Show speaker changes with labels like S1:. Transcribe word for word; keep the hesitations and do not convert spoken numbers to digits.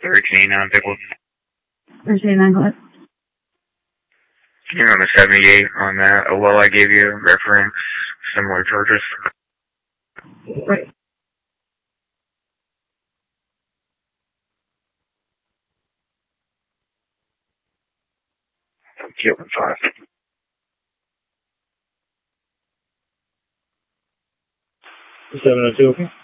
S1: thirteen on Pickles.
S2: thirteen on what?
S1: You're on the seventy-eight on that. Oh, well, I gave you reference, similar charges.
S2: Right.
S1: Killing five.
S3: seven oh two, okay.